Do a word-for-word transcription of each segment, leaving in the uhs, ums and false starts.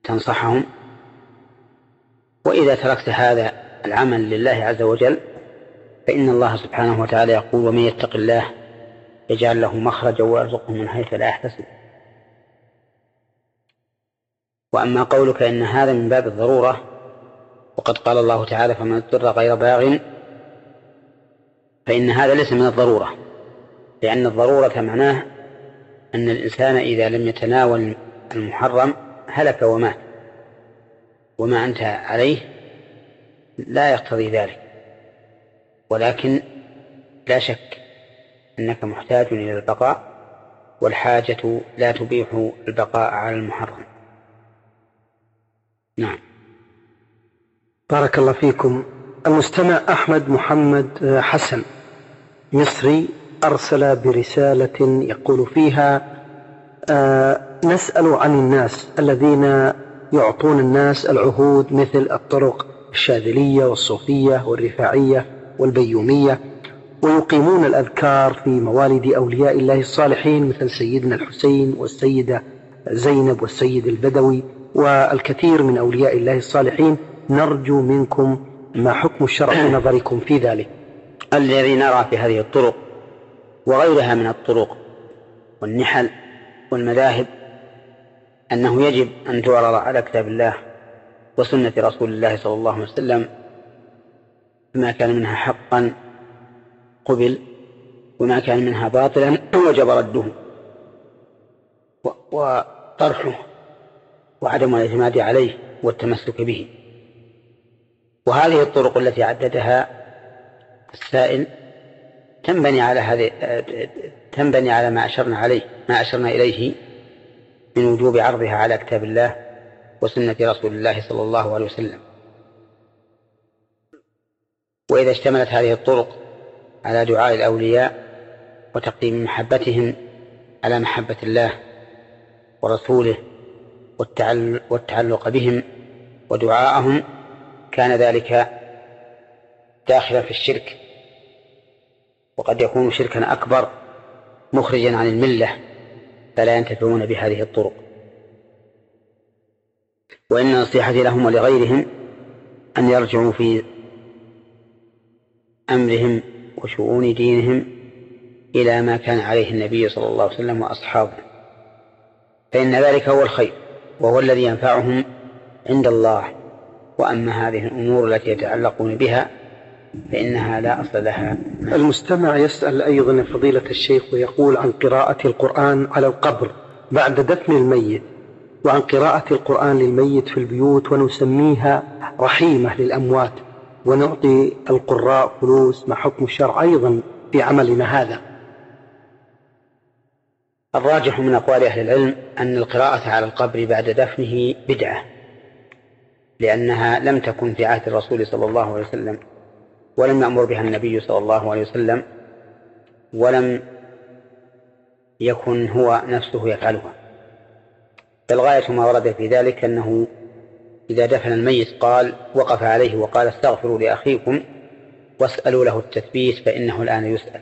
تنصحهم. وإذا تركت هذا العمل لله عز وجل فإن الله سبحانه وتعالى يقول: ومن يتق الله يجعل له مخرجا ويرزقه من حيث لا يحتسب. وأما قولك إن هذا من باب الضرورة، وقد قال الله تعالى: فمن اضطر غير باغ، فإن هذا ليس من الضرورة، لأن الضرورة معناه أن الإنسان إذا لم يتناول المحرم هلك ومات، وما أنت عليه لا يقتضي ذلك. ولكن لا شك أنك محتاج إلى البقاء، والحاجة لا تبيح البقاء على المحرم. نعم. بارك الله فيكم. المستمع أحمد محمد حسن مصري أرسل برسالة يقول فيها: آه نسأل عن الناس الذين يعطون الناس العهود مثل الطرق الشاذلية والصوفية والرفاعية والبيومية، ويقيمون الأذكار في موالد أولياء الله الصالحين مثل سيدنا الحسين والسيدة زينب والسيد البدوي والكثير من أولياء الله الصالحين. نرجو منكم ما حكم الشرع في نظركم في ذلك؟ الذي نرى في هذه الطرق وغيرها من الطرق والنحل والمذاهب أنه يجب أن تعرض على كتاب الله وسنة رسول الله صلى الله عليه وسلم، ما كان منها حقا قبل، وما كان منها باطلا وجب رده وطرحه وعدم الاعتماد عليه والتمسك به. وهذه الطرق التي عددها السائل تنبني على هذه تنبني على ما أشرنا عليه ما أشرنا إليه من وجوب عرضها على كتاب الله وسنة رسول الله صلى الله عليه وسلم. وإذا اشتملت هذه الطرق على دعاء الأولياء وتقديم محبتهم على محبة الله ورسوله والتعلق بهم ودعاءهم، كان ذلك داخلا في الشرك، وقد يكون شركا أكبر مخرجا عن الملة، فلا ينتفعون بهذه الطرق. وإن نصيحتي لهم ولغيرهم أن يرجعوا في أمرهم وشؤون دينهم إلى ما كان عليه النبي صلى الله عليه وسلم وأصحابه، فإن ذلك هو الخير وهو الذي ينفعهم عند الله. وأما هذه الأمور التي يتعلقون بها فإنها لا أصل لها. المستمع يسأل أيضا فضيلة الشيخ ويقول عن قراءة القرآن على القبر بعد دفن الميت، وعن قراءة القرآن للميت في البيوت، ونسميها رحيمة للأموات ونعطي القراء فلوس، ما حكم الشرع أيضا في عملنا هذا؟ الراجح من أقوال أهل العلم أن القراءة على القبر بعد دفنه بدعة، لأنها لم تكن في عهد الرسول صلى الله عليه وسلم، ولم يأمر بها النبي صلى الله عليه وسلم، ولم يكن هو نفسه يفعلها. فالغاية ما ورد في ذلك أنه إذا دفن الميت قال وقف عليه وقال: استغفروا لأخيكم واسألوا له التثبيت فإنه الآن يسأل.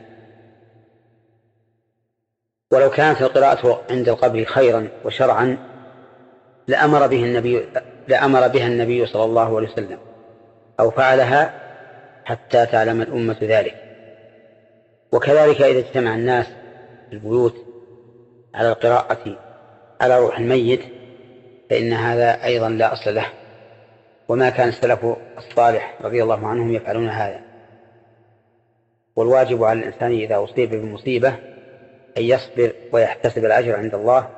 ولو كانت القراءة عند القبر خيرا وشرعا لأمر به النبي لأمر بها النبي صلى الله عليه وسلم، أو فعلها حتى تعلم الأمة ذلك. وكذلك إذا اجتمع الناس في البيوت على القراءة على روح الميت فإن هذا أيضا لا أصل له، وما كان السلف الصالح رضي الله عنهم يفعلون هذا. والواجب على الإنسان إذا أصيب بمصيبة أن يصبر ويحتسب الأجر عند الله،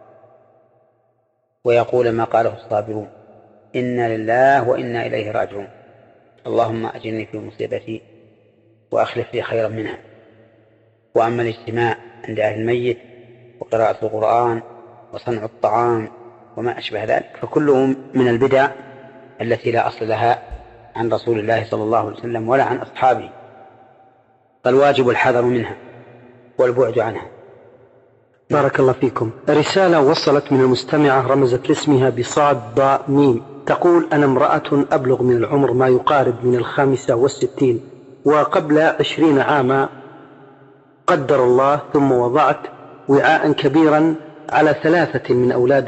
ويقول ما قاله الصابرون: إنا لله وإنا إليه راجعون، اللهم أجرني في مصيبتي وأخلف لي خيرا منها. وأما الاجتماع عند أهل الميت وقراءة القرآن وصنع الطعام وما أشبه ذلك فكلهم من البدع التي لا أصل لها عن رسول الله صلى الله عليه وسلم ولا عن أصحابه، فالواجب الحذر منها والبعد عنها. بارك الله فيكم. رسالة وصلت من المستمعة رمزت لاسمها بصاد باء ميم، تقول: أنا امرأة أبلغ من العمر ما يقارب من الخامسة والستين، وقبل عشرين عاما قدر الله ثم وضعت وعاء كبيرا على ثلاثة من أولاد